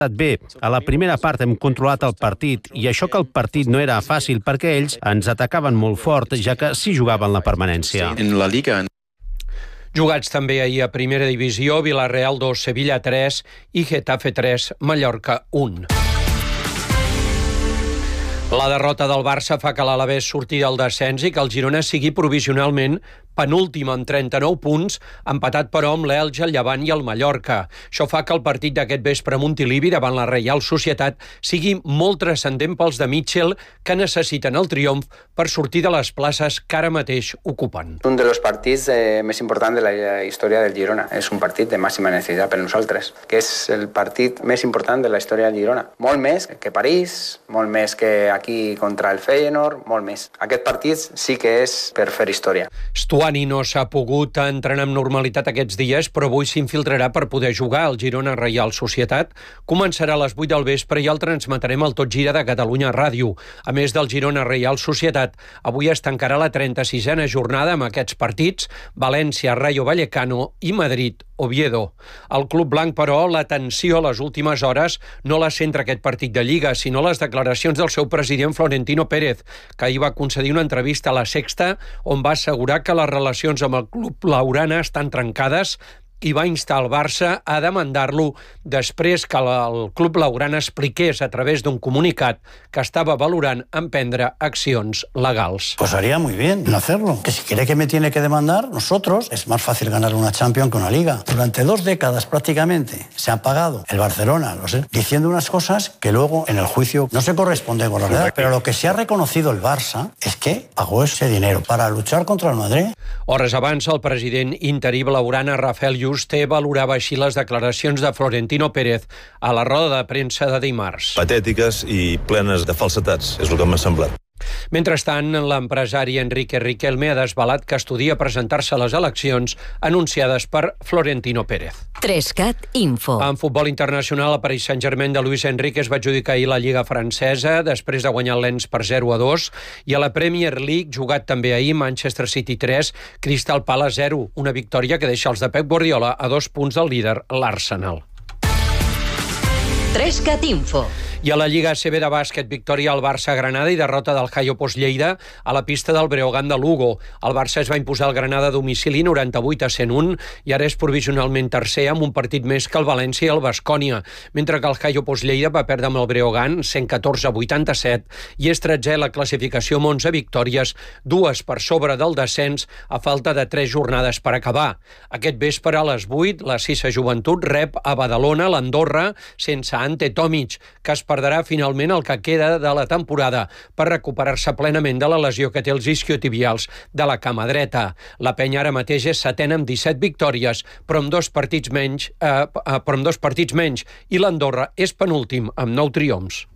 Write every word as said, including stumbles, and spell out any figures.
bé. A la primera part hem controlat el partit i això que el partit no era fàcil perquè ells ens atacaven molt fort, ja que sí jugaven la permanència. En la Liga. Jugats també ahir a Primera Divisió, Villarreal dos, Sevilla tres i Getafe tres, Mallorca un. La derrota del Barça fa que l'Alavés surti del descens i que el Girona sigui provisionalment penúltim amb trenta-nou punts, empatat però amb l'Elx, el Llevant i el Mallorca. Això fa que el partit d'aquest vespre a Montilivi davant la Reial Societat sigui molt transcendent pels de Mitchell, que necessiten el triomf per sortir de les places que ara mateix ocupen. Un dels partits eh, més importants de la història del Girona. És un partit de màxima necessitat per nosaltres, que és el partit més important de la història del Girona. Molt més que París, molt més que aquí contra el Feyenoord, molt més. Aquest partit sí que és per fer història. Stuani no s'ha pogut entrenar amb normalitat aquests dies, però avui s'infiltrarà per poder jugar al Girona Reial Societat. Començarà a les vuit del vespre i el transmetrem al Tot Gira de Catalunya Ràdio. A més del Girona Reial Societat, avui es tancarà la trenta-sisena jornada amb aquests partits: València, Rayo Vallecano i Madrid, Oviedo. El club blanc, però, l'atenció a les últimes hores no la centra aquest partit de Lliga, sinó les declaracions del seu president Florentino Pérez, que ahir va concedir una entrevista a La Sexta on va assegurar que les relacions amb el club blaugrana estan trencades i va instar el Barça a demandar-lo després que el club blaugrana expliqués a través d'un comunicat que estava valorant emprendre accions legals. Pues haría muy bien en hacerlo. Que si quiere que me tiene que demandar, nosotros, es más fácil ganar una Champions que una Liga. Durante dos décadas prácticamente se ha pagado el Barcelona, lo sé, diciendo unas cosas que luego en el juicio no se corresponden con la verdad. Pero lo que sí ha reconocido el Barça es que pagó ese dinero para luchar contra el Madrid. Hores abans, el president interí blaugrana, Rafael Yuste, valorava així les declaracions de Florentino Pérez a la roda de premsa de dimarts. Patètiques i plenes de falsetats, és el que m'ha semblat. Mentrestant, l'empresari Enrique Riquelme ha desvelat que estudia presentar-se a les eleccions anunciades per Florentino Pérez. Trescat Info. En futbol internacional, el Paris Saint-Germain de Luis Enrique es va adjudicar ahir la Lliga francesa després de guanyar el Lens per zero a dos, i a la Premier League, jugat també ahir, Manchester City tres, Crystal Palace zero, una victòria que deixa els de Pep Guardiola a dos punts del líder, l'Arsenal. Trescat Info. I a la Lliga A C B de bàsquet, victòria al Barça a Granada i derrota del Hayo Post Lleida a la pista del Breogán de Lugo. El Barça es va imposar al Granada a domicili noranta-vuit a cent un i ara és provisionalment tercer amb un partit més que el València i el Baskonia, mentre que el Hayo Post Lleida va perdre amb el Breogán cent catorze a vuitanta-set i és tretzè a la classificació amb onze victòries, dues per sobre del descens a falta de tres jornades per acabar. Aquest vespre a les vuit, la Sisa Joventut rep a Badalona l'Andorra sense Ante Tomic, que es perdrà finalment el que queda de la temporada per recuperar-se plenament de la lesió que té els isquiotibials de la cama dreta. La Penya ara mateix és setena amb disset victòries, però amb dos partits menys, eh, però amb dos partits menys, i l'Andorra és penúltim amb nou triomfs.